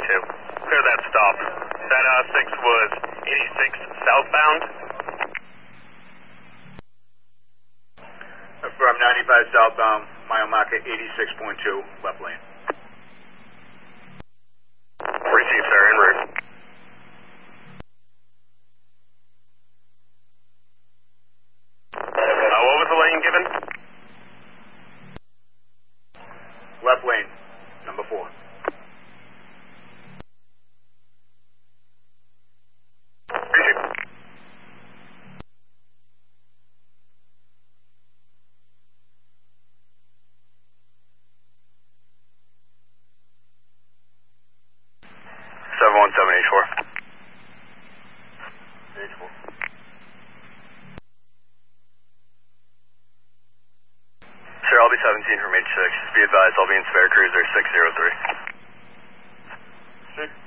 Clear that stop. That 6 was 86 southbound. From 95 southbound, mile marker 86.2, left lane. Receive, sir, en route. What was the lane given? Left lane, number 4. Receive. Seven 178 H4. Sir, I'll be 17 from H6. Be advised, I'll be in spare cruiser 603. See?